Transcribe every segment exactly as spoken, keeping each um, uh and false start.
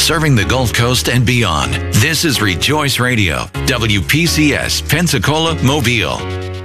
serving the Gulf Coast and beyond. This is Rejoice Radio, W P C S, Pensacola, Mobile.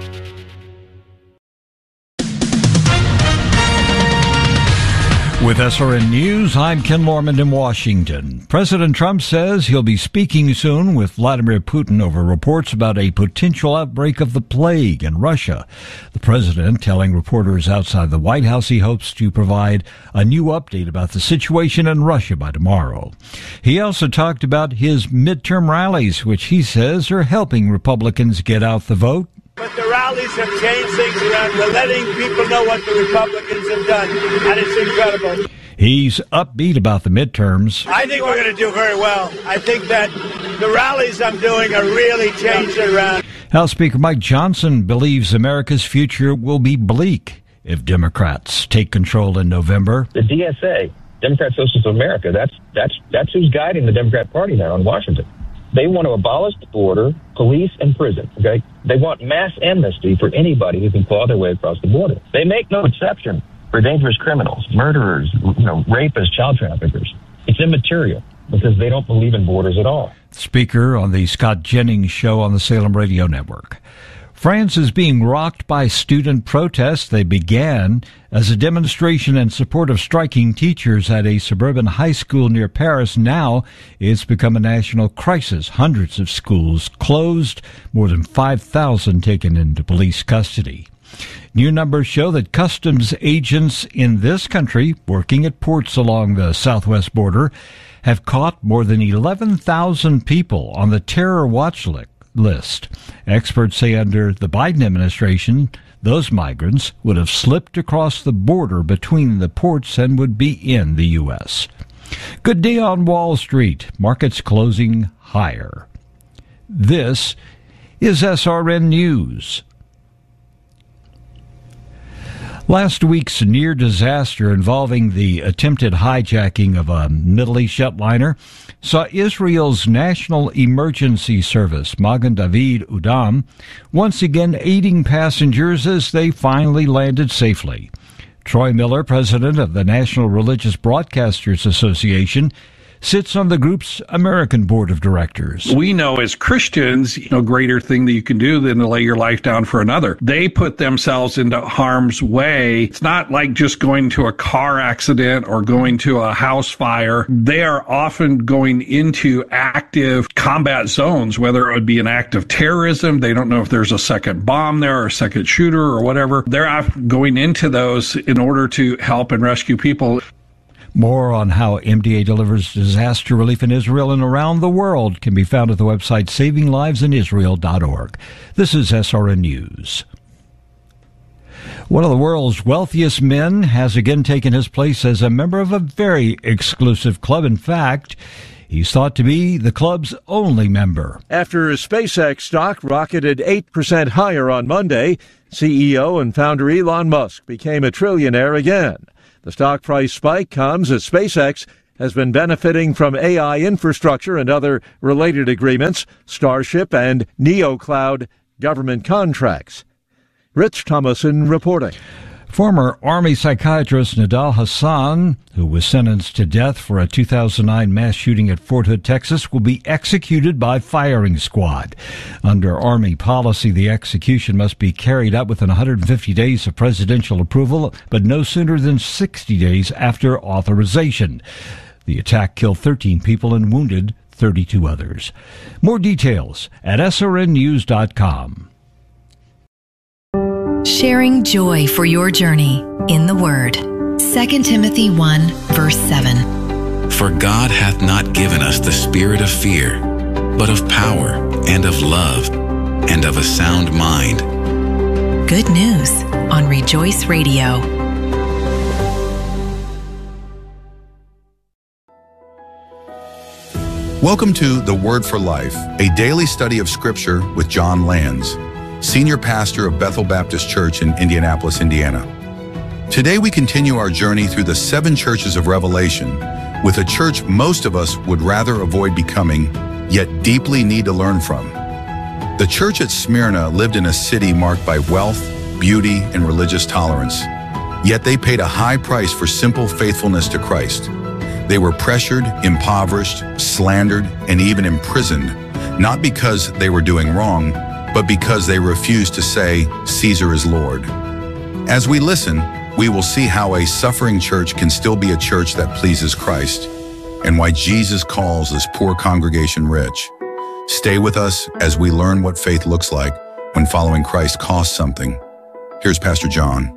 With S R N News, I'm Ken Lorman in Washington. President Trump says he'll be speaking soon with Vladimir Putin over reports about a potential outbreak of the plague in Russia. The president telling reporters outside the White House he hopes to provide a new update about the situation in Russia by tomorrow. He also talked about his midterm rallies, which he says are helping Republicans get out the vote. But the rallies have changed things around. We're letting people know what the Republicans have done, and it's incredible. He's upbeat about the midterms. I think we're going to do very well. I think that the rallies I'm doing are really changed around. House Speaker Mike Johnson believes America's future will be bleak if Democrats take control in November. The D S A, Democrat Socialists of America, that's that's that's who's guiding the Democrat Party now in Washington. They want to abolish the border, police, and prison, okay? They want mass amnesty for anybody who can claw their way across the border. They make no exception for dangerous criminals, murderers, you know, rapists, child traffickers. It's immaterial because they don't believe in borders at all. Speaker on the Scott Jennings Show on the Salem Radio Network. France is being rocked by student protests. They began as a demonstration in support of striking teachers at a suburban high school near Paris. Now it's become a national crisis. Hundreds of schools closed, more than five thousand taken into police custody. New numbers show that customs agents in this country working at ports along the southwest border have caught more than eleven thousand people on the terror watch list. list. Experts say under the Biden administration, those migrants would have slipped across the border between the ports and would be in the U S. Good day on Wall Street. Markets closing higher. This is S R N News. Last week's near disaster involving the attempted hijacking of a Middle East jetliner saw Israel's National Emergency Service, Magen David Udam, once again aiding passengers as they finally landed safely. Troy Miller, president of the National Religious Broadcasters Association, sits on the group's American board of directors. We know as Christians, no greater thing that you can do than to lay your life down for another. They put themselves into harm's way. It's not like just going to a car accident or going to a house fire. They are often going into active combat zones, whether it would be an act of terrorism. They don't know if there's a second bomb there or a second shooter or whatever. They're going into those in order to help and rescue people. More on how M D A delivers disaster relief in Israel and around the world can be found at the website saving lives in israel dot org. This is S R N News. One of the world's wealthiest men has again taken his place as a member of a very exclusive club. In fact, he's thought to be the club's only member. After SpaceX stock rocketed eight percent higher on Monday, C E O and founder Elon Musk became a trillionaire again. The stock price spike comes as SpaceX has been benefiting from A I infrastructure and other related agreements, Starship and NeoCloud government contracts. Rich Thomason reporting. Former Army psychiatrist Nidal Hassan, who was sentenced to death for a two thousand nine mass shooting at Fort Hood, Texas, will be executed by firing squad. Under Army policy, the execution must be carried out within one hundred fifty days of presidential approval, but no sooner than sixty days after authorization. The attack killed thirteen people and wounded thirty-two others. More details at S R N news dot com. Sharing joy for your journey in the Word. Second Timothy one, verse seven. For God hath not given us the spirit of fear, but of power and of love and of a sound mind. Good news on Rejoice Radio. Welcome to The Word for Life, a daily study of Scripture with John Lands, Senior Pastor of Bethel Baptist Church in Indianapolis, Indiana. Today we continue our journey through the seven churches of Revelation with a church most of us would rather avoid becoming, yet deeply need to learn from. The church at Smyrna lived in a city marked by wealth, beauty, and religious tolerance, yet they paid a high price for simple faithfulness to Christ. They were pressured, impoverished, slandered, and even imprisoned, not because they were doing wrong, but because they refused to say, Caesar is Lord. As we listen, we will see how a suffering church can still be a church that pleases Christ, and why Jesus calls this poor congregation rich. Stay with us as we learn what faith looks like when following Christ costs something. Here's Pastor John.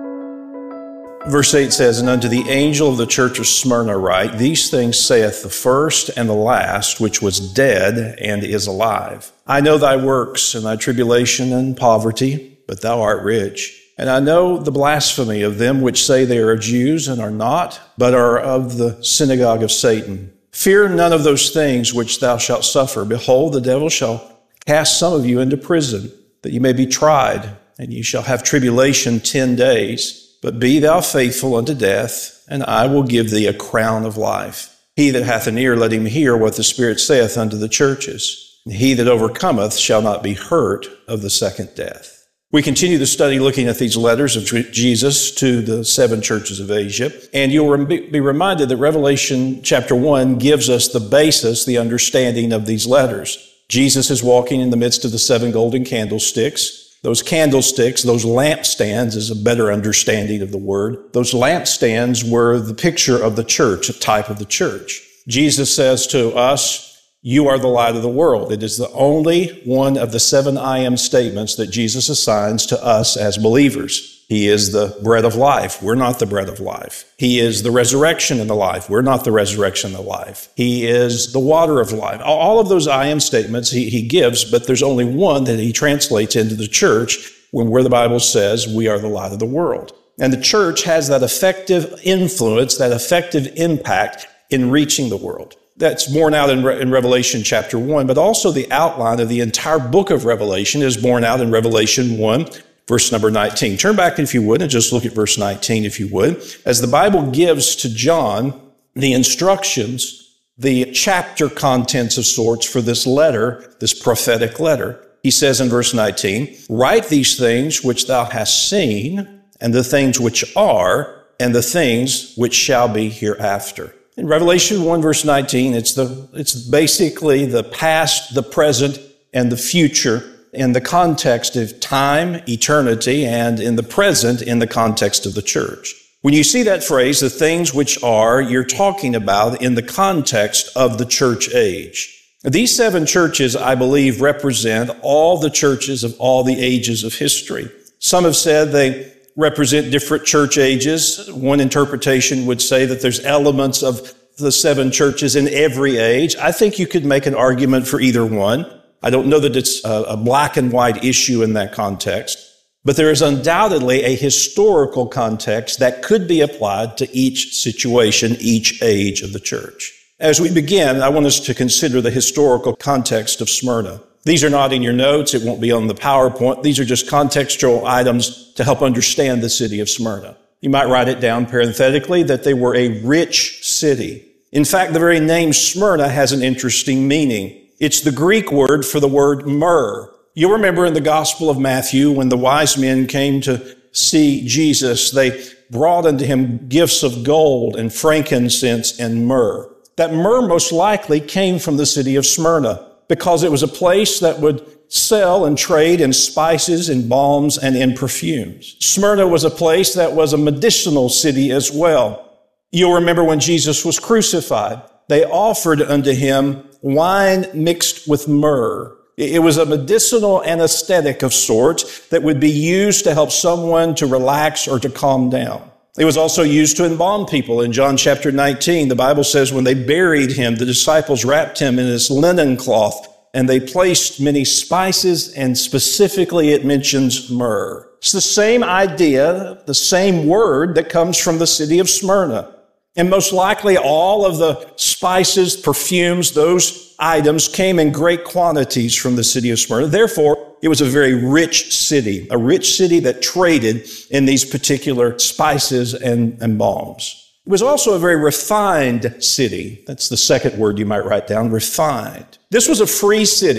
Verse eight says, And unto the angel of the church of Smyrna write, These things saith the first and the last, which was dead and is alive. I know thy works, and thy tribulation and poverty, but thou art rich. And I know the blasphemy of them which say they are Jews and are not, but are of the synagogue of Satan. Fear none of those things which thou shalt suffer. Behold, the devil shall cast some of you into prison, that ye may be tried, and ye shall have tribulation ten days. But be thou faithful unto death, and I will give thee a crown of life. He that hath an ear, let him hear what the Spirit saith unto the churches. And he that overcometh shall not be hurt of the second death. We continue the study looking at these letters of Jesus to the seven churches of Asia. And you'll be reminded that Revelation chapter one gives us the basis, the understanding of these letters. Jesus is walking in the midst of the seven golden candlesticks. Those candlesticks, those lampstands is a better understanding of the word. Those lampstands were the picture of the church, a type of the church. Jesus says to us, you are the light of the world. It is the only one of the seven I am statements that Jesus assigns to us as believers. He is the bread of life. We're not the bread of life. He is the resurrection and the life. We're not the resurrection and the life. He is the water of life. All of those I am statements he, he gives, but there's only one that he translates into the church when where the Bible says we are the light of the world. And the church has that effective influence, that effective impact in reaching the world. That's borne out in, Re- in Revelation chapter one, but also the outline of the entire book of Revelation is borne out in Revelation one, verse number nineteen. Turn back, if you would, and just look at verse nineteen, if you would. As the Bible gives to John the instructions, the chapter contents of sorts for this letter, this prophetic letter, he says in verse nineteen, Write these things which thou hast seen, and the things which are, and the things which shall be hereafter. In Revelation one, verse nineteen, it's the, it's basically the past, the present, and the future in the context of time, eternity, and in the present in the context of the church. When you see that phrase, the things which are, you're talking about in the context of the church age. These seven churches, I believe, represent all the churches of all the ages of history. Some have said they represent different church ages. One interpretation would say that there's elements of the seven churches in every age. I think you could make an argument for either one. I don't know that it's a black and white issue in that context, but there is undoubtedly a historical context that could be applied to each situation, each age of the church. As we begin, I want us to consider the historical context of Smyrna. These are not in your notes. It won't be on the PowerPoint. These are just contextual items to help understand the city of Smyrna. You might write it down parenthetically that they were a rich city. In fact, the very name Smyrna has an interesting meaning. It's the Greek word for the word myrrh. You'll remember in the Gospel of Matthew when the wise men came to see Jesus, they brought unto him gifts of gold and frankincense and myrrh. That myrrh most likely came from the city of Smyrna, because it was a place that would sell and trade in spices, in balms, and in perfumes. Smyrna was a place that was a medicinal city as well. You'll remember when Jesus was crucified, they offered unto him wine mixed with myrrh. It was a medicinal anesthetic of sorts that would be used to help someone to relax or to calm down. It was also used to embalm people. In John chapter nineteen, the Bible says when they buried him, the disciples wrapped him in this linen cloth, and they placed many spices, and specifically it mentions myrrh. It's the same idea, the same word that comes from the city of Smyrna. And most likely all of the spices, perfumes, those items came in great quantities from the city of Smyrna. Therefore, it was a very rich city, a rich city that traded in these particular spices and, and balms. It was also a very refined city. That's the second word you might write down, refined. This was a free city.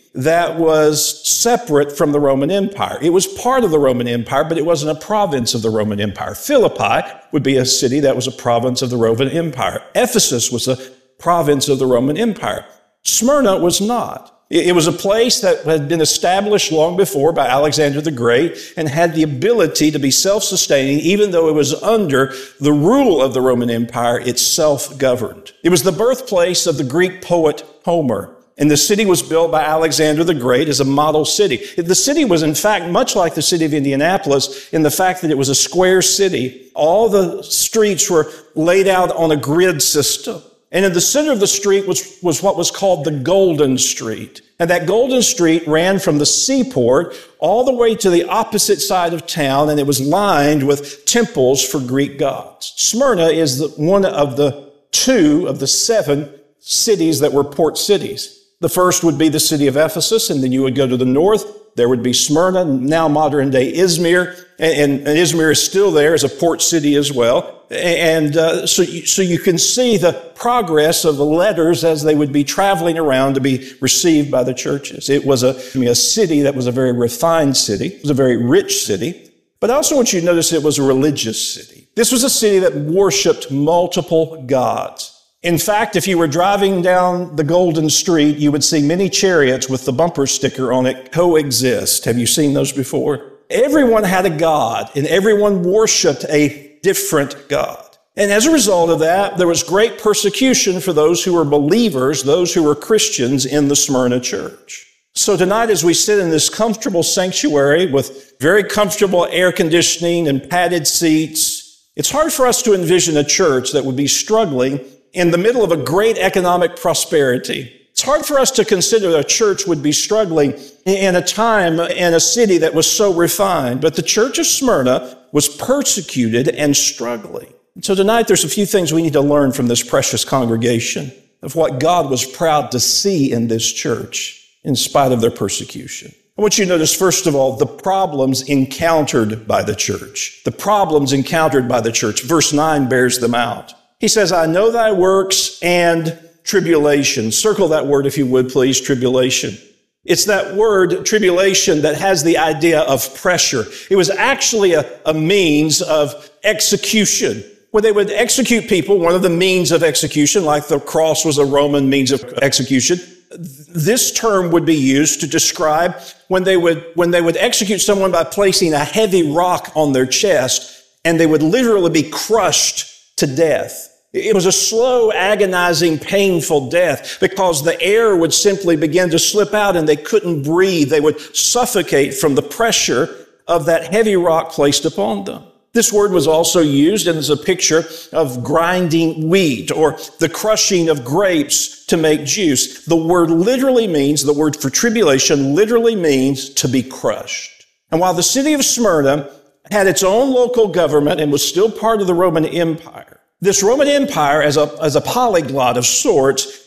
that was separate from the Roman Empire. It was part of the Roman Empire, but it wasn't a province of the Roman Empire. Philippi would be a city that was a province of the Roman Empire. Ephesus was a province of the Roman Empire. Smyrna was not. It was a place that had been established long before by Alexander the Great and had the ability to be self-sustaining, even though it was under the rule of the Roman Empire, it self-governed. It was the birthplace of the Greek poet Homer. And the city was built by Alexander the Great as a model city. The city was, in fact, much like the city of Indianapolis in the fact that it was a square city. All the streets were laid out on a grid system. And in the center of the street was, was what was called the Golden Street. And that Golden Street ran from the seaport all the way to the opposite side of town, and it was lined with temples for Greek gods. Smyrna is the, one of the two of the seven cities that were port cities. The first would be the city of Ephesus, and then you would go to the north. There would be Smyrna, now modern-day Izmir, and, and Izmir is still there as a port city as well. And uh, so, you, so you can see the progress of the letters as they would be traveling around to be received by the churches. It was a, I mean, a city that was a very refined city. It was a very rich city. But I also want you to notice it was a religious city. This was a city that worshiped multiple gods. In fact, if you were driving down the Golden Street, you would see many chariots with the bumper sticker on it, coexist. Have you seen those before? Everyone had a god, and everyone worshiped a different god. And as a result of that, there was great persecution for those who were believers, those who were Christians in the Smyrna church. So tonight, as we sit in this comfortable sanctuary with very comfortable air conditioning and padded seats, it's hard for us to envision a church that would be struggling in the middle of a great economic prosperity. It's hard for us to consider a church would be struggling in a time in a city that was so refined. But the church of Smyrna was persecuted and struggling. And so tonight there's a few things we need to learn from this precious congregation of what God was proud to see in this church in spite of their persecution. I want you to notice, first of all, the problems encountered by the church. The problems encountered by the church. Verse nine bears them out. He says, I know thy works and tribulation. Circle that word, if you would, please, tribulation. It's that word, tribulation, that has the idea of pressure. It was actually a, a means of execution. When they would execute people, one of the means of execution, like the cross was a Roman means of execution, this term would be used to describe when they would, when they would execute someone by placing a heavy rock on their chest, and they would literally be crushed to death. It was a slow, agonizing, painful death because the air would simply begin to slip out and they couldn't breathe. They would suffocate from the pressure of that heavy rock placed upon them. This word was also used as a picture of grinding wheat or the crushing of grapes to make juice. The word literally means, the word for tribulation literally means to be crushed. And while the city of Smyrna had its own local government and was still part of the Roman Empire, this Roman Empire, as a, as a polyglot of sorts,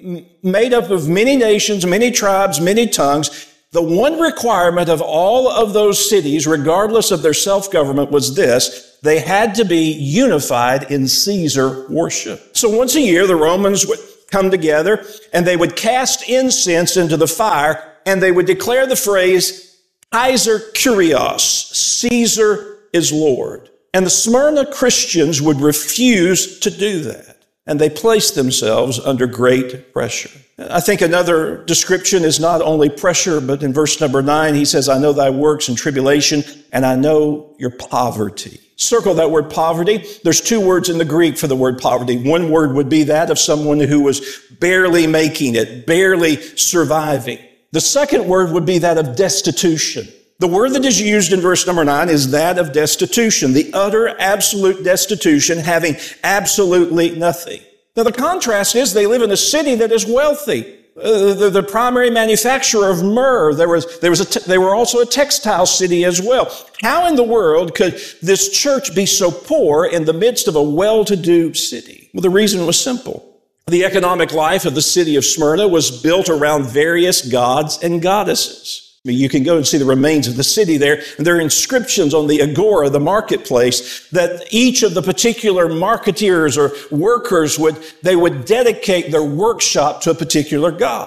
made up of many nations, many tribes, many tongues, the one requirement of all of those cities, regardless of their self-government, was this: they had to be unified in Caesar worship. So once a year, the Romans would come together and they would cast incense into the fire and they would declare the phrase, Kaiser Kyrios, Caesar is Lord. And the Smyrna Christians would refuse to do that. And they placed themselves under great pressure. I think another description is not only pressure, but in verse number nine, he says, I know thy works and tribulation, and I know your poverty. Circle that word poverty. There's two words in the Greek for the word poverty. One word would be that of someone who was barely making it, barely surviving. The second word would be that of destitution. The word that is used in verse number nine is that of destitution, the utter, absolute destitution, having absolutely nothing. Now, the contrast is they live in a city that is wealthy. Uh, the, the primary manufacturer of myrrh, there was, there was a te- they were also a textile city as well. How in the world could this church be so poor in the midst of a well-to-do city? Well, the reason was simple. The economic life of the city of Smyrna was built around various gods and goddesses. I mean, you can go and see the remains of the city there, and there are inscriptions on the agora, the marketplace, that each of the particular marketeers or workers would, they would dedicate their workshop to a particular god.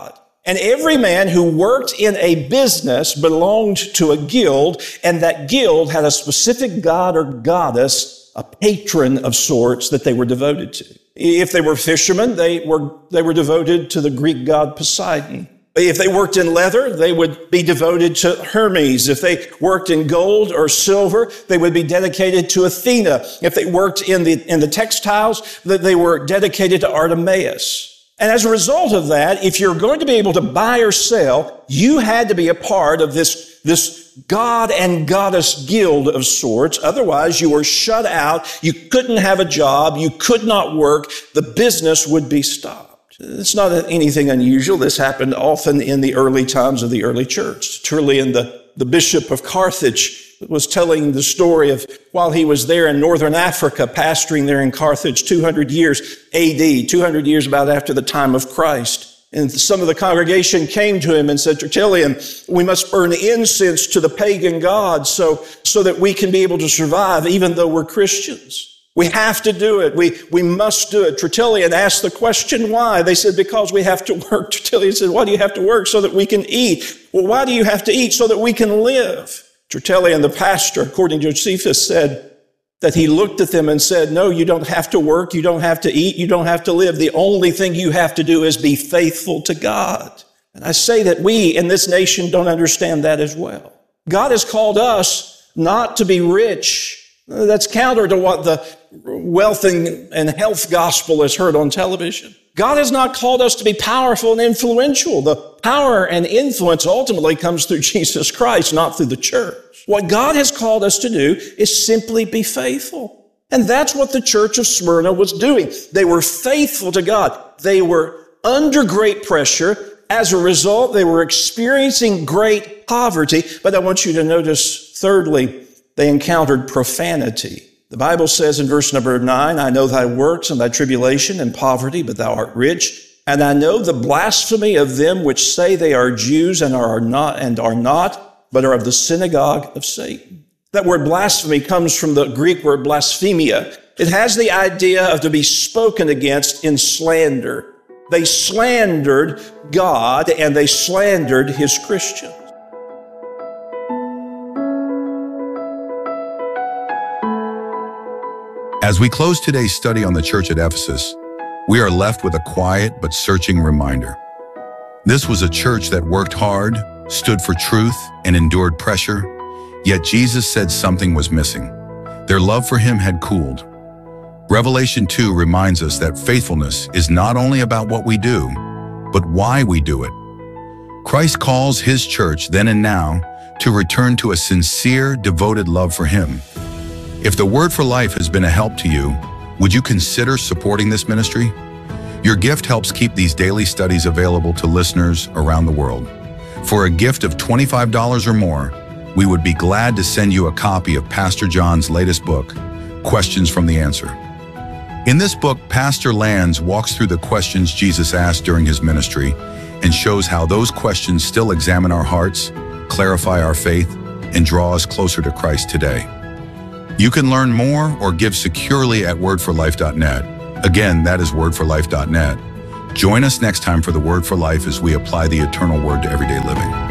And every man who worked in a business belonged to a guild, and that guild had a specific god or goddess, a patron of sorts that they were devoted to. If they were fishermen, they were, they were devoted to the Greek god Poseidon. If they worked in leather, they would be devoted to Hermes. If they worked in gold or silver, they would be dedicated to Athena. If they worked in the, in the textiles, they were dedicated to Artemis. And as a result of that, if you're going to be able to buy or sell, you had to be a part of this, this god and goddess guild of sorts. Otherwise, you were shut out. You couldn't have a job. You could not work. The business would be stopped. It's not anything unusual. This happened often in the early times of the early church. Tertullian, the, the bishop of Carthage, was telling the story of while he was there in northern Africa, pastoring there in Carthage, two hundred years A D, two hundred years about after the time of Christ. And some of the congregation came to him and said, Tertullian, we must burn incense to the pagan gods so, so that we can be able to survive even though we're Christians. We have to do it. We, we must do it. Tertullian asked the question, why? They said, because we have to work. Tertullian said, why do you have to work? So that we can eat. Well, why do you have to eat? So that we can live. Tertullian, the pastor, according to Josephus, said that he looked at them and said, no, you don't have to work. You don't have to eat. You don't have to live. The only thing you have to do is be faithful to God. And I say that we in this nation don't understand that as well. God has called us not to be rich. That's counter to what the wealth and health gospel has heard on television. God has not called us to be powerful and influential. The power and influence ultimately comes through Jesus Christ, not through the church. What God has called us to do is simply be faithful. And that's what the church of Smyrna was doing. They were faithful to God. They were under great pressure. As a result, they were experiencing great poverty. But I want you to notice, thirdly, they encountered profanity. The Bible says in verse number nine, I know thy works and thy tribulation and poverty, but thou art rich. And I know the blasphemy of them which say they are Jews and are not, and are not, but are of the synagogue of Satan. That word blasphemy comes from the Greek word blasphemia. It has the idea of to be spoken against in slander. They slandered God and they slandered his Christians. As we close today's study on the church at Ephesus, we are left with a quiet but searching reminder. This was a church that worked hard, stood for truth, and endured pressure, yet Jesus said something was missing. Their love for him had cooled. Revelation two reminds us that faithfulness is not only about what we do, but why we do it. Christ calls his church then and now to return to a sincere, devoted love for him. If the Word for Life has been a help to you, would you consider supporting this ministry? Your gift helps keep these daily studies available to listeners around the world. For a gift of twenty-five dollars or more, we would be glad to send you a copy of Pastor John's latest book, Questions from the Answer. In this book, Pastor Lands walks through the questions Jesus asked during his ministry and shows how those questions still examine our hearts, clarify our faith, and draw us closer to Christ today. You can learn more or give securely at word for life dot net. Again, that is word for life dot net. Join us next time for the Word for Life as we apply the eternal word to everyday living.